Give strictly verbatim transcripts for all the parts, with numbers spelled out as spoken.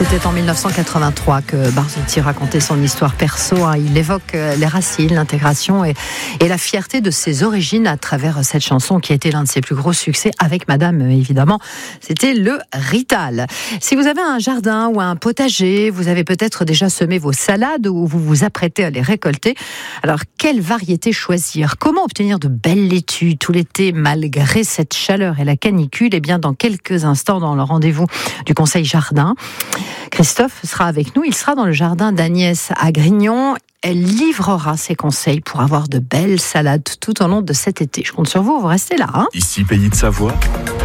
C'était en mille neuf cent quatre-vingt-trois que Barzotti racontait son histoire perso. Il évoque les racines, l'intégration et, et la fierté de ses origines à travers cette chanson qui a été l'un de ses plus gros succès avec Madame, évidemment. C'était le Rital. Si vous avez un jardin ou un potager, vous avez peut-être déjà semé vos salades ou vous vous apprêtez à les récolter. Alors, quelle variété choisir? Comment obtenir de belles laitues tout l'été malgré cette chaleur et la canicule? Eh bien, dans quelques instants, dans le rendez-vous du Conseil Jardin, Christophe sera avec nous. Il sera dans le jardin d'Agnès à Grignon. Elle livrera ses conseils pour avoir de belles salades tout au long de cet été. Je compte sur vous, vous restez là. Hein Ici, Pays de Savoie,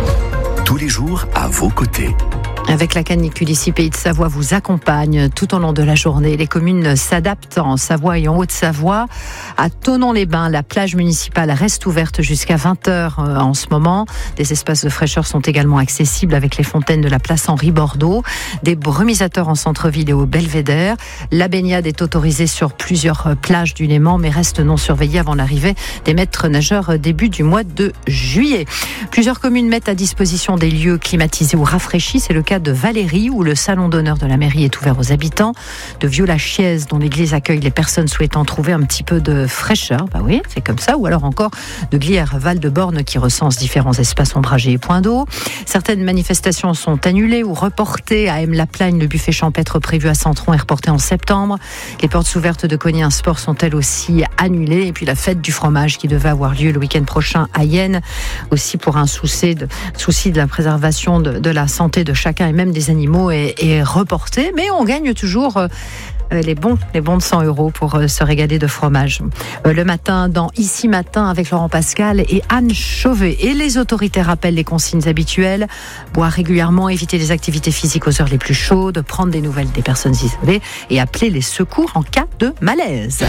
tous les jours à vos côtés. Avec la canicule ici, Pays de Savoie vous accompagne tout au long de la journée. Les communes s'adaptent en Savoie et en Haute-Savoie. À Thonon-les-Bains, la plage municipale reste ouverte jusqu'à vingt heures en ce moment. Des espaces de fraîcheur sont également accessibles avec les fontaines de la place Henri Bordeaux. Des brumisateurs en centre-ville et au Belvédère. La baignade est autorisée sur plusieurs plages du Léman, mais reste non surveillée avant l'arrivée des maîtres nageurs début du mois de juillet. Plusieurs communes mettent à disposition des lieux climatisés ou rafraîchis. C'est le cas de Valérie, où le salon d'honneur de la mairie est ouvert aux habitants, de Vieux-la-Chièze, dont l'église accueille les personnes souhaitant trouver un petit peu de fraîcheur, bah oui, c'est comme ça, ou alors encore de Glières, Val-de-Borne, qui recense différents espaces ombragés et points d'eau. Certaines manifestations sont annulées ou reportées. À Aime-la-Plagne, le buffet champêtre prévu à Centron est reporté en septembre. Les portes ouvertes de Cogny Sport sont elles aussi annulées. Et puis la fête du fromage qui devait avoir lieu le week-end prochain à Yenne, aussi pour un souci de, souci de la préservation de, de la santé de chacun et même des animaux est, est reporté, mais on gagne toujours euh, les bons, les bons de cent euros pour euh, se régaler de fromage. Euh, le matin, dans Ici Matin, avec Laurent Pascal et Anne Chauvet. Et les autorités rappellent les consignes habituelles: boire régulièrement, éviter les activités physiques aux heures les plus chaudes, prendre des nouvelles des personnes isolées et appeler les secours en cas de malaise.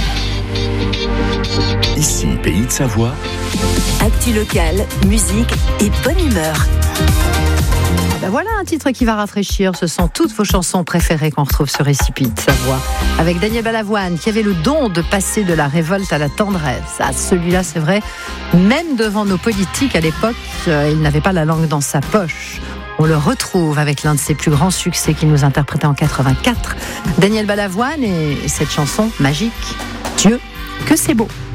Ici, Pays de Savoie. Actu locale, musique et bonne humeur. Ben voilà un titre qui va rafraîchir. Ce sont toutes vos chansons préférées qu'on retrouve sur Ici Pays de Savoie. Avec Daniel Balavoine, qui avait le don de passer de la révolte à la tendresse. Ah, celui-là, c'est vrai, même devant nos politiques à l'époque, euh, il n'avait pas la langue dans sa poche. On le retrouve avec l'un de ses plus grands succès qu'il nous interprétait en quatre-vingt-quatre. Daniel Balavoine et cette chanson magique, Dieu, que c'est beau.